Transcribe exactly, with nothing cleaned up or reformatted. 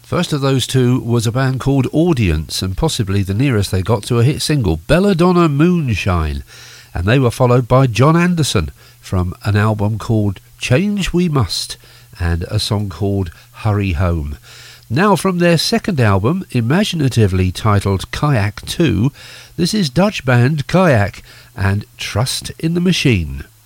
First of those two was a band called Audience, and possibly the nearest they got to a hit single, Belladonna Moonshine. And they were followed by John Anderson from an album called Change We Must and a song called Hurry Home. Now from their second album, imaginatively titled Kayak two, this is Dutch band Kayak and Trust in the Machine.